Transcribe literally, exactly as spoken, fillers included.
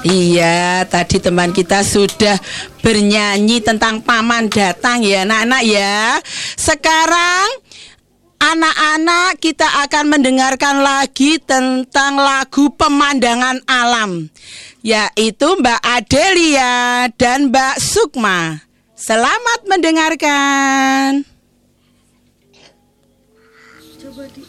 Iya, tadi teman kita sudah bernyanyi tentang paman datang ya anak-anak ya. Sekarang anak-anak kita akan mendengarkan lagi tentang lagu pemandangan alam, yaitu Mbak Adelia dan Mbak Sukma. Selamat mendengarkan. Coba di